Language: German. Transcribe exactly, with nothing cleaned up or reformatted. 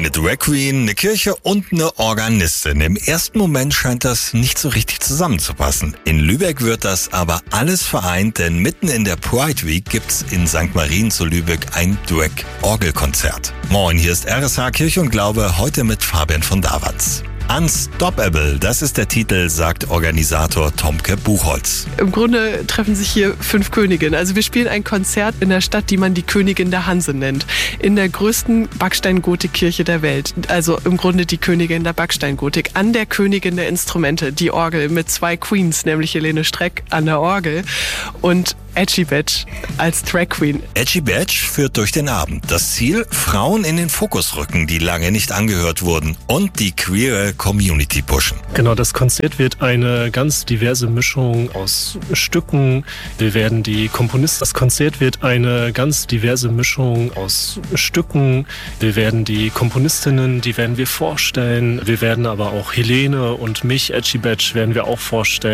Eine Drag Queen, eine Kirche und eine Organistin. Im ersten Moment scheint das nicht so richtig zusammenzupassen. In Lübeck wird das aber alles vereint, denn mitten in der Pride Week gibt's in Sankt Marien zu Lübeck ein Drag-Orgelkonzert. Moin, hier ist R S H Kirche und Glaube, heute mit Fabian von Davatz. Unstoppable, das ist der Titel, sagt Organisator Tomke Buchholz. Im Grunde treffen sich hier fünf Königinnen. Also wir spielen ein Konzert in der Stadt, die man die Königin der Hanse nennt. In der größten Backsteingotik-Kirche der Welt. Also im Grunde die Königin der Backsteingotik. An der Königin der Instrumente, die Orgel mit zwei Queens, nämlich Helene Streck an der Orgel und Edgy Badge als Drag Queen. Edgy Badge führt durch den Abend. Das Ziel, Frauen in den Fokus rücken, die lange nicht angehört wurden und die queere Community pushen. Genau, das Konzert wird eine ganz diverse Mischung aus Stücken. Wir werden die Komponisten, das Konzert wird eine ganz diverse Mischung aus Stücken. Wir werden die Komponistinnen, die werden wir vorstellen. Wir werden aber auch Helene und mich, Edgy Badge, werden wir auch vorstellen.